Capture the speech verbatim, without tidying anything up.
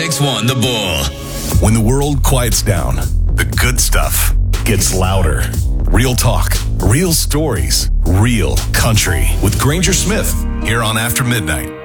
ninety-six point one The Bull. When the world quiets down, the good stuff gets louder. Real talk, real stories, real country. With Granger Smith, here on After Midnight.